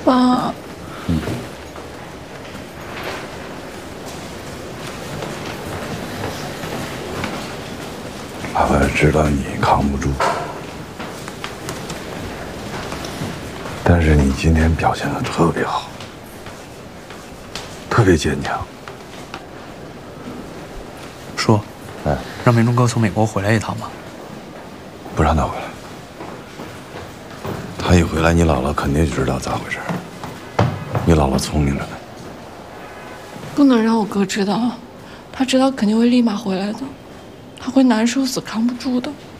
爸。 爸爸知道你扛不住，但是你今天表现得特别好，特别坚强。 叔， 哎， 让明忠哥从美国回来一趟吧。 不让他回来，他一回来，你姥姥肯定就知道咋回事。你姥姥聪明着呢。 不能让我哥知道，他知道肯定会立马回来的，他会难受死，扛不住的。